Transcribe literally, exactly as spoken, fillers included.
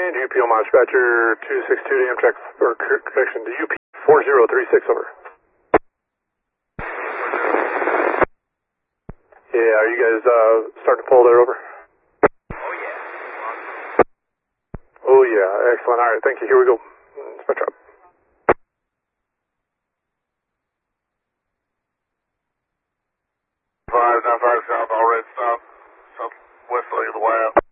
And U P Omaha dispatcher two six two to Amtrak, or correction, to U P four zero three six, over. Yeah, are you guys uh, starting to pull there, over? Oh, yeah. Oh, yeah, excellent. All right, thank you. Here we go. Dispatch up. five nine five south, all red stop, southwesterly of the Y out.